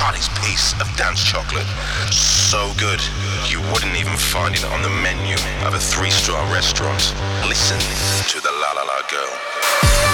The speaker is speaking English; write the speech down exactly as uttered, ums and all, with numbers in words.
Carly's piece of dance chocolate. So good, you wouldn't even find it on the menu of a three-star restaurant. Listen to the La La La Girl.